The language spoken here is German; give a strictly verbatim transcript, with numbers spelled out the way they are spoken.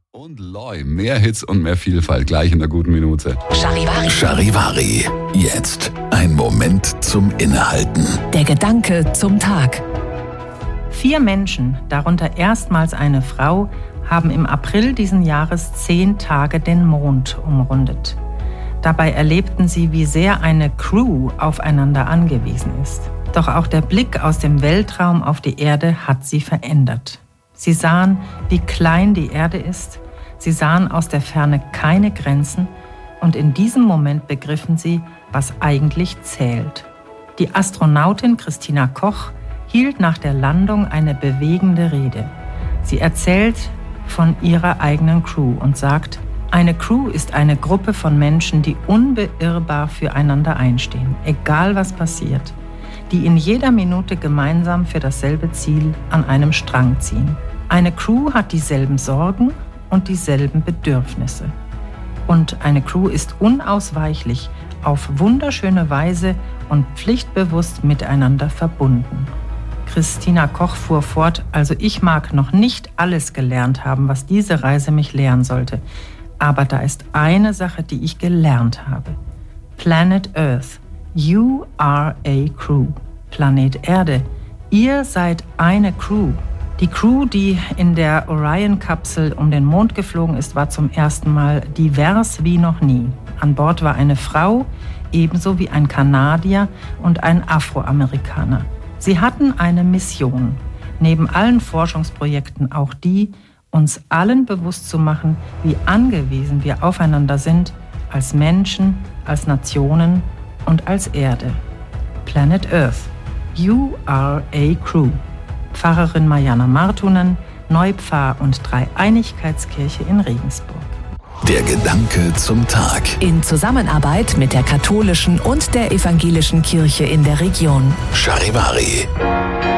Und Loi, mehr Hits und mehr Vielfalt, gleich in einer guten Minute. Charivari. Charivari, jetzt ein Moment zum Innehalten. Der Gedanke zum Tag. Vier Menschen, darunter erstmals eine Frau, haben im April diesen Jahres zehn Tage den Mond umrundet. Dabei erlebten sie, wie sehr eine Crew aufeinander angewiesen ist. Doch auch der Blick aus dem Weltraum auf die Erde hat sie verändert. Sie sahen, wie klein die Erde ist. Sie sahen aus der Ferne keine Grenzen. Und in diesem Moment begriffen sie, was eigentlich zählt. Die Astronautin Christina Koch hielt nach der Landung eine bewegende Rede. Sie erzählt von ihrer eigenen Crew und sagt, eine Crew ist eine Gruppe von Menschen, die unbeirrbar füreinander einstehen, egal was passiert, die in jeder Minute gemeinsam für dasselbe Ziel an einem Strang ziehen. Eine Crew hat dieselben Sorgen und dieselben Bedürfnisse. Und eine Crew ist unausweichlich, auf wunderschöne Weise und pflichtbewusst miteinander verbunden. Christina Koch fuhr fort, also ich mag noch nicht alles gelernt haben, was diese Reise mich lehren sollte. Aber da ist eine Sache, die ich gelernt habe. Planet Earth, you are a crew. Planet Erde, ihr seid eine Crew. Die Crew, die in der Orion-Kapsel um den Mond geflogen ist, war zum ersten Mal divers wie noch nie. An Bord war eine Frau, ebenso wie ein Kanadier und ein Afroamerikaner. Sie hatten eine Mission, neben allen Forschungsprojekten auch die, uns allen bewusst zu machen, wie angewiesen wir aufeinander sind, als Menschen, als Nationen und als Erde. Planet Earth, you are a crew. Pfarrerin Mariana Martunen, Neupfarr- und Dreieinigkeitskirche in Regensburg. Der Gedanke zum Tag. In Zusammenarbeit mit der katholischen und der evangelischen Kirche in der Region. Charivari.